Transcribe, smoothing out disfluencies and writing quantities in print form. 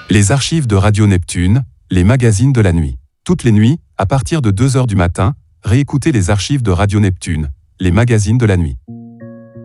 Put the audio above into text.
Les archives de Radio Neptune, les magazines de la nuit. Toutes les nuits, à partir de 2 h du matin, réécoutez les archives de Radio Neptune, les magazines de la nuit.